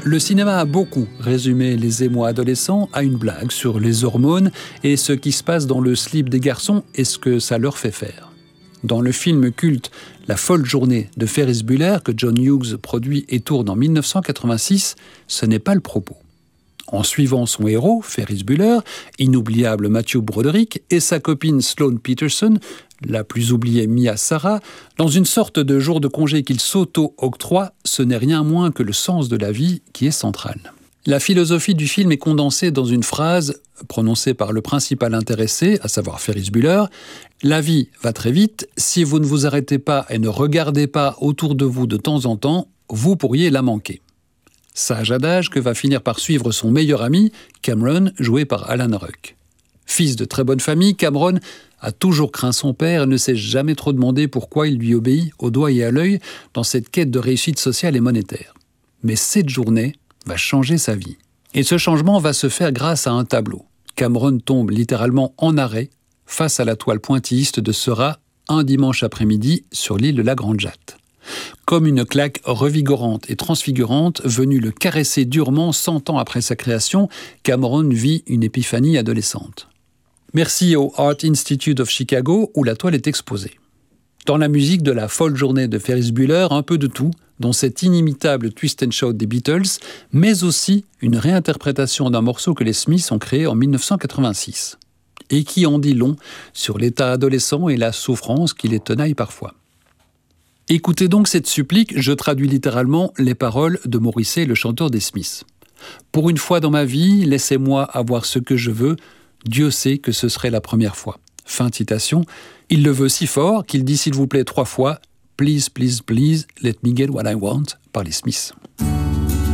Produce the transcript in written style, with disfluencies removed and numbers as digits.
Le cinéma a beaucoup résumé les émois adolescents à une blague sur les hormones et ce qui se passe dans le slip des garçons et ce que ça leur fait faire. Dans le film culte La folle journée de Ferris Bueller que John Hughes produit et tourne en 1986, ce n'est pas le propos. En suivant son héros, Ferris Bueller, inoubliable Matthew Broderick et sa copine Sloane Peterson, la plus oubliée Mia Sara, dans une sorte de jour de congé qu'il s'auto-octroie, ce n'est rien moins que le sens de la vie qui est central. La philosophie du film est condensée dans une phrase prononcée par le principal intéressé, à savoir Ferris Bueller. « La vie va très vite, si vous ne vous arrêtez pas et ne regardez pas autour de vous de temps en temps, vous pourriez la manquer. » Sage adage que va finir par suivre son meilleur ami, Cameron, joué par Alan Ruck. Fils de très bonne famille, Cameron a toujours craint son père et ne s'est jamais trop demandé pourquoi il lui obéit au doigt et à l'œil dans cette quête de réussite sociale et monétaire. Mais cette journée va changer sa vie. Et ce changement va se faire grâce à un tableau. Cameron tombe littéralement en arrêt face à la toile pointilliste de Seurat un dimanche après-midi sur l'île de la Grande Jatte. Comme une claque revigorante et transfigurante venue le caresser durement 100 ans après sa création, Cameron vit une épiphanie adolescente. Merci au Art Institute of Chicago où la toile est exposée. Dans la musique de La folle journée de Ferris Bueller, un peu de tout, dont cet inimitable twist and shout des Beatles, mais aussi une réinterprétation d'un morceau que les Smiths ont créé en 1986, et qui en dit long sur l'état adolescent et la souffrance qui les tenaille parfois. Écoutez donc cette supplique, je traduis littéralement les paroles de Morrissey, le chanteur des Smiths. « Pour une fois dans ma vie, laissez-moi avoir ce que je veux, Dieu sait que ce serait la première fois. » Fin de citation. Il le veut si fort qu'il dit s'il vous plaît 3 fois « Please, please, please, let me get what I want » par les Smiths.